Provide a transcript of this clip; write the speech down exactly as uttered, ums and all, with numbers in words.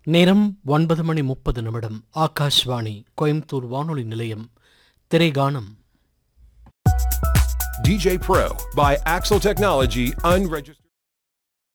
நேரம் ஒன்பது மணி முப்பது நிமிடம். ஆகாஷ்வாணி கோயம்புத்தூர் வானொலி நிலையம். திரைகானம். D J Pro by Axel Technology Unregistered.